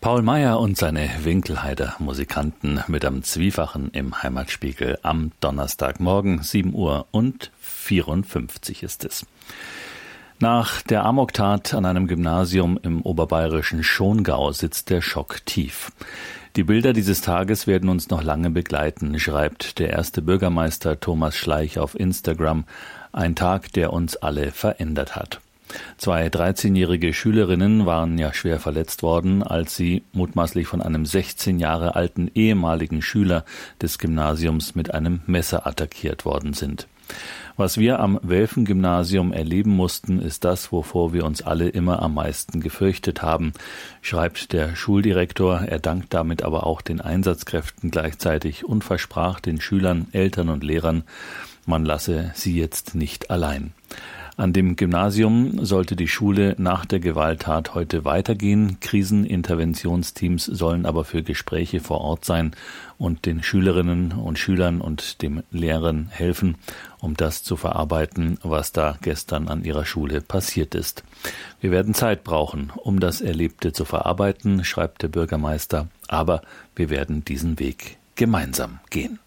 Paul Meyer und seine Winkelheider Musikanten mit am Zwiefachen im Heimatspiegel am Donnerstagmorgen, 7:54 ist es. Nach der Amoktat an einem Gymnasium im oberbayerischen Schongau sitzt der Schock tief. Die Bilder dieses Tages werden uns noch lange begleiten, schreibt der erste Bürgermeister Thomas Schleich auf Instagram. Ein Tag, der uns alle verändert hat. 2 13-jährige Schülerinnen waren ja schwer verletzt worden, als sie mutmaßlich von einem 16 Jahre alten ehemaligen Schüler des Gymnasiums mit einem Messer attackiert worden sind. Was wir am Welfen-Gymnasium erleben mussten, ist das, wovor wir uns alle immer am meisten gefürchtet haben, schreibt der Schuldirektor. Er dankt damit aber auch den Einsatzkräften gleichzeitig und versprach den Schülern, Eltern und Lehrern, man lasse sie jetzt nicht allein. An dem Gymnasium sollte die Schule nach der Gewalttat heute weitergehen. Kriseninterventionsteams sollen aber für Gespräche vor Ort sein und den Schülerinnen und Schülern und dem Lehrern helfen, um das zu verarbeiten, was da gestern an ihrer Schule passiert ist. Wir werden Zeit brauchen, um das Erlebte zu verarbeiten, schreibt der Bürgermeister, aber wir werden diesen Weg gemeinsam gehen.